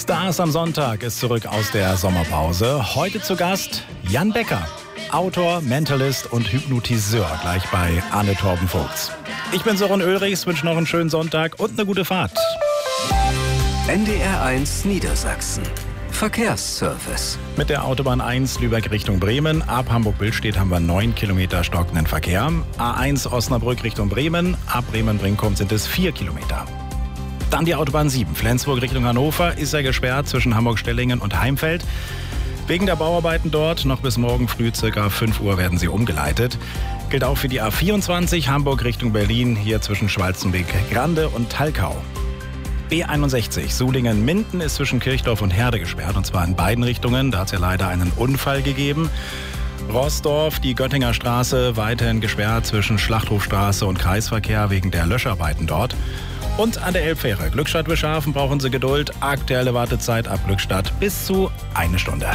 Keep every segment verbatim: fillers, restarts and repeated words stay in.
Stars am Sonntag ist zurück aus der Sommerpause. Heute zu Gast Jan Becker, Autor, Mentalist und Hypnotiseur, gleich bei Arne Torben Vogts. Ich bin Sören Ulrichs, wünsche noch einen schönen Sonntag und eine gute Fahrt. N D R eins Niedersachsen. Verkehrsservice. Mit der Autobahn eins Lübeck Richtung Bremen. Ab Hamburg-Billstedt haben wir neun Kilometer stockenden Verkehr. A eins Osnabrück Richtung Bremen. Ab Bremen-Brinkum sind es vier Kilometer. Dann die Autobahn sieben, Flensburg Richtung Hannover, ist er gesperrt zwischen Hamburg-Stellingen und Heimfeld. Wegen der Bauarbeiten dort, noch bis morgen früh ca. fünf Uhr werden sie umgeleitet. Gilt auch für die A vierundzwanzig, Hamburg Richtung Berlin, hier zwischen Schwarzenbeck-Grande und Talkau. B einundsechzig, Sulingen-Minden ist zwischen Kirchdorf und Herde gesperrt, und zwar in beiden Richtungen. Da hat es ja leider einen Unfall gegeben. Roßdorf, die Göttinger Straße, weiterhin gesperrt zwischen Schlachthofstraße und Kreisverkehr wegen der Löscharbeiten dort. Und an der Elbfähre Glückstadt-Wischhafen brauchen Sie Geduld. Aktuelle Wartezeit ab Glückstadt bis zu eine Stunde.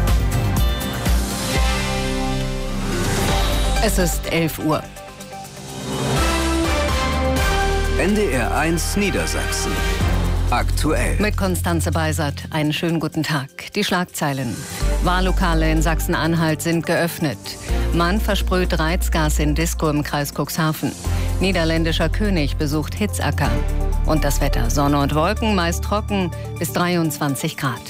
Es ist elf Uhr. N D R eins Niedersachsen. Aktuell. Mit Konstanze Beisert. Einen schönen guten Tag. Die Schlagzeilen. Wahllokale in Sachsen-Anhalt sind geöffnet. Mann versprüht Reizgas in Disco im Kreis Cuxhaven. Niederländischer König besucht Hitzacker. Und das Wetter: Sonne und Wolken, meist trocken, bis dreiundzwanzig Grad.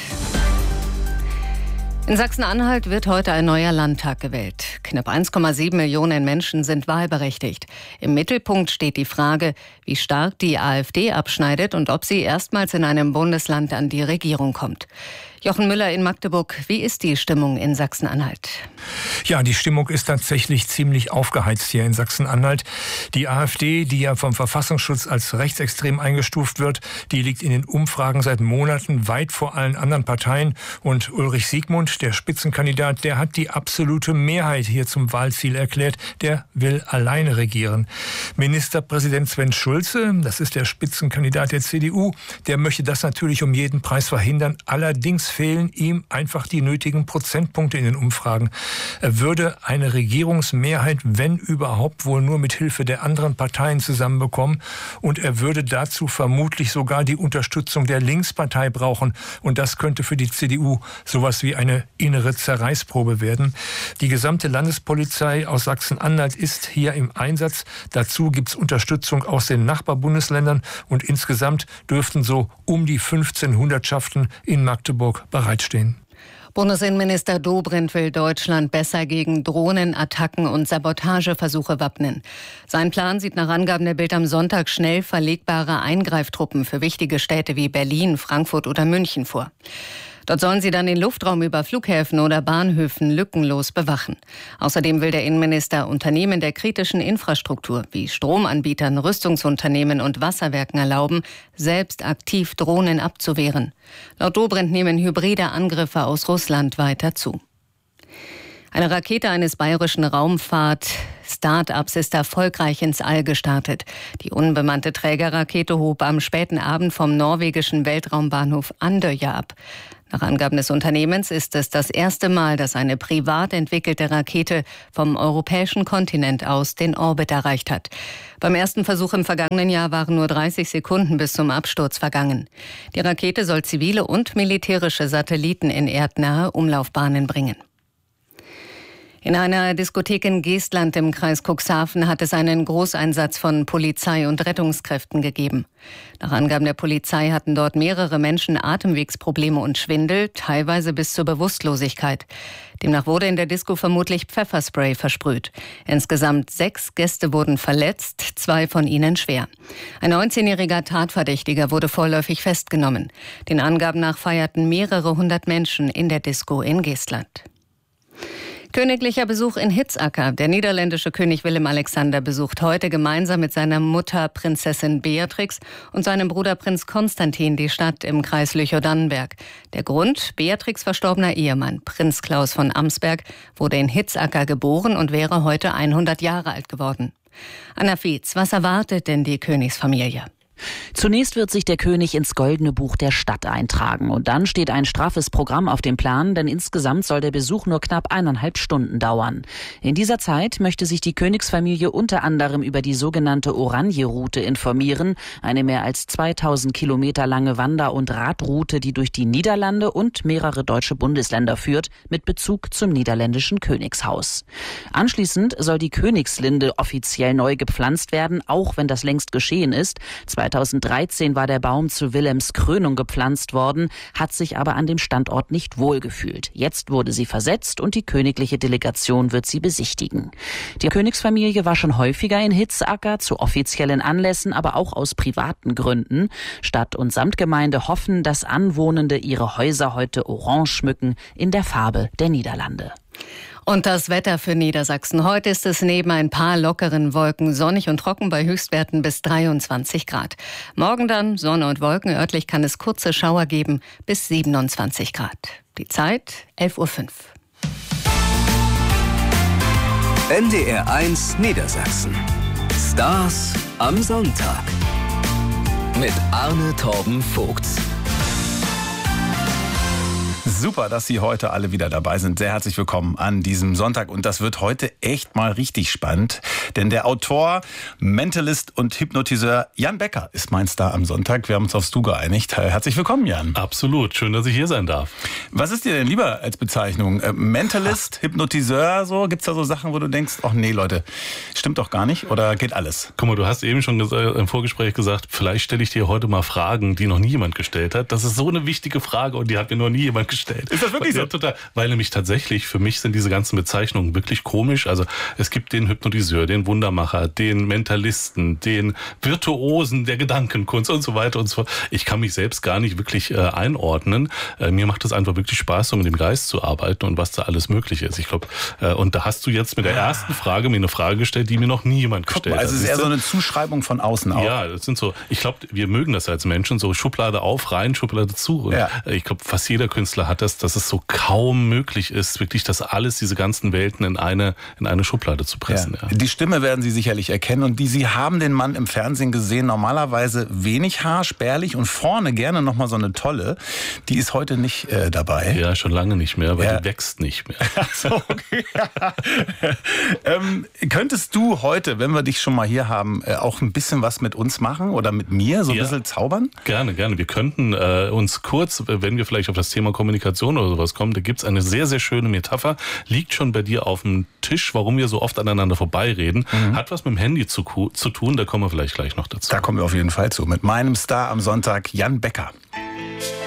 In Sachsen-Anhalt wird heute ein neuer Landtag gewählt. Knapp eins Komma sieben Millionen Menschen sind wahlberechtigt. Im Mittelpunkt steht die Frage, wie stark die AfD abschneidet und ob sie erstmals in einem Bundesland an die Regierung kommt. Jochen Müller in Magdeburg, wie ist die Stimmung in Sachsen-Anhalt? Ja, die Stimmung ist tatsächlich ziemlich aufgeheizt hier in Sachsen-Anhalt. Die AfD, die ja vom Verfassungsschutz als rechtsextrem eingestuft wird, die liegt in den Umfragen seit Monaten weit vor allen anderen Parteien. Und Ulrich Siegmund, der Spitzenkandidat, der hat die absolute Mehrheit hier zum Wahlziel erklärt. Der will alleine regieren. Ministerpräsident Sven Schulze, das ist der Spitzenkandidat der C D U, der möchte das natürlich um jeden Preis verhindern. Allerdings fehlen ihm einfach die nötigen Prozentpunkte in den Umfragen. Er würde eine Regierungsmehrheit, wenn überhaupt, wohl nur mit Hilfe der anderen Parteien zusammenbekommen. Und er würde dazu vermutlich sogar die Unterstützung der Linkspartei brauchen. Und das könnte für die C D U sowas wie eine innere Zerreißprobe werden. Die gesamte Landespolizei aus Sachsen-Anhalt ist hier im Einsatz. Dazu gibt es Unterstützung aus den Nachbarbundesländern. Und insgesamt dürften so um die fünfzehn Hundertschaften in Magdeburg bereitstehen. Bundesinnenminister Dobrindt will Deutschland besser gegen Drohnenattacken und Sabotageversuche wappnen. Sein Plan sieht nach Angaben der Bild am Sonntag schnell verlegbare Eingreiftruppen für wichtige Städte wie Berlin, Frankfurt oder München vor. Dort sollen sie dann den Luftraum über Flughäfen oder Bahnhöfen lückenlos bewachen. Außerdem will der Innenminister Unternehmen der kritischen Infrastruktur wie Stromanbietern, Rüstungsunternehmen und Wasserwerken erlauben, selbst aktiv Drohnen abzuwehren. Laut Dobrindt nehmen hybride Angriffe aus Russland weiter zu. Eine Rakete eines bayerischen Raumfahrt-Start-ups ist erfolgreich ins All gestartet. Die unbemannte Trägerrakete hob am späten Abend vom norwegischen Weltraumbahnhof Andøya ab. Nach Angaben des Unternehmens ist es das erste Mal, dass eine privat entwickelte Rakete vom europäischen Kontinent aus den Orbit erreicht hat. Beim ersten Versuch im vergangenen Jahr waren nur dreißig Sekunden bis zum Absturz vergangen. Die Rakete soll zivile und militärische Satelliten in erdnahe Umlaufbahnen bringen. In einer Diskothek in Geestland im Kreis Cuxhaven hat es einen Großeinsatz von Polizei und Rettungskräften gegeben. Nach Angaben der Polizei hatten dort mehrere Menschen Atemwegsprobleme und Schwindel, teilweise bis zur Bewusstlosigkeit. Demnach wurde in der Disco vermutlich Pfefferspray versprüht. Insgesamt sechs Gäste wurden verletzt, zwei von ihnen schwer. Ein neunzehnjähriger Tatverdächtiger wurde vorläufig festgenommen. Den Angaben nach feierten mehrere hundert Menschen in der Disco in Geestland. Königlicher Besuch in Hitzacker. Der niederländische König Willem Alexander besucht heute gemeinsam mit seiner Mutter Prinzessin Beatrix und seinem Bruder Prinz Konstantin die Stadt im Kreis Lüchow-Dannenberg. Der Grund: Beatrix' verstorbener Ehemann Prinz Klaus von Amsberg wurde in Hitzacker geboren und wäre heute hundert Jahre alt geworden. Anna Fietz, was erwartet denn die Königsfamilie? Zunächst wird sich der König ins Goldene Buch der Stadt eintragen. Und dann steht ein straffes Programm auf dem Plan, denn insgesamt soll der Besuch nur knapp eineinhalb Stunden dauern. In dieser Zeit möchte sich die Königsfamilie unter anderem über die sogenannte Oranje-Route informieren, eine mehr als zweitausend Kilometer lange Wander- und Radroute, die durch die Niederlande und mehrere deutsche Bundesländer führt, mit Bezug zum niederländischen Königshaus. Anschließend soll die Königslinde offiziell neu gepflanzt werden, auch wenn das längst geschehen ist. zweitausenddreizehn war der Baum zu Wilhelms Krönung gepflanzt worden, hat sich aber an dem Standort nicht wohlgefühlt. Jetzt wurde sie versetzt und die königliche Delegation wird sie besichtigen. Die Königsfamilie war schon häufiger in Hitzacker, zu offiziellen Anlässen, aber auch aus privaten Gründen. Stadt und Samtgemeinde hoffen, dass Anwohnende ihre Häuser heute orange schmücken in der Farbe der Niederlande. Und das Wetter für Niedersachsen. Heute ist es neben ein paar lockeren Wolken sonnig und trocken bei Höchstwerten bis dreiundzwanzig Grad. Morgen dann Sonne und Wolken. Örtlich kann es kurze Schauer geben bis siebenundzwanzig Grad. Die Zeit elf Uhr fünf. N D R eins Niedersachsen. Stars am Sonntag. Mit Arne Torben Vogts. Super, dass Sie heute alle wieder dabei sind. Sehr herzlich willkommen an diesem Sonntag. Und das wird heute echt mal richtig spannend. Denn der Autor, Mentalist und Hypnotiseur Jan Becker ist mein Star am Sonntag. Wir haben uns aufs Du geeinigt. Herzlich willkommen, Jan. Absolut. Schön, dass ich hier sein darf. Was ist dir denn lieber als Bezeichnung? Mentalist, Ach. Hypnotiseur, so? Gibt's da so Sachen, wo du denkst, ach nee, Leute, stimmt doch gar nicht? Oder geht alles? Guck mal, du hast eben schon im Vorgespräch gesagt, vielleicht stelle ich dir heute mal Fragen, die noch nie jemand gestellt hat. Das ist so eine wichtige Frage und die hat mir noch nie jemand gestellt. Ist das wirklich so? Ja, total. Weil nämlich tatsächlich, für mich sind diese ganzen Bezeichnungen wirklich komisch. Also es gibt den Hypnotiseur, den Wundermacher, den Mentalisten, den Virtuosen der Gedankenkunst und so weiter und so fort. Ich kann mich selbst gar nicht wirklich äh, einordnen. Äh, mir macht es einfach wirklich Spaß, so mit dem Geist zu arbeiten und was da alles möglich ist. Ich glaube, äh, und da hast du jetzt mit der ersten Frage mir eine Frage gestellt, die mir noch nie jemand gestellt mal, also hat. Also es ist eher so eine Zuschreibung von außen auch. Ja, das sind so, ich glaube, wir mögen das als Menschen, so Schublade auf, rein, Schublade zu. Und ja. Ich glaube, fast jeder Künstler hat das, dass es so kaum möglich ist, wirklich das alles, diese ganzen Welten in eine, in eine Schublade zu pressen. Ja. Ja. Die Stimme werden Sie sicherlich erkennen und die Sie haben den Mann im Fernsehen gesehen, normalerweise wenig Haar, spärlich und vorne gerne nochmal so eine tolle. Die ist heute nicht äh, dabei. Ja, schon lange nicht mehr, weil ja. die wächst nicht mehr. Ach so, okay. ähm, könntest du heute, wenn wir dich schon mal hier haben, äh, auch ein bisschen was mit uns machen oder mit mir, so ein ja. bisschen zaubern? Gerne, gerne. Wir könnten äh, uns kurz, wenn wir vielleicht auf das Thema Kommunikation oder sowas kommen, da gibt's eine sehr, sehr schöne Metapher, liegt schon bei dir auf dem Tisch, warum wir so oft aneinander vorbeireden, mhm. hat was mit dem Handy zu, zu tun, da kommen wir vielleicht gleich noch dazu. Da kommen wir auf jeden Fall zu. Mit meinem Star am Sonntag, Jan Becker.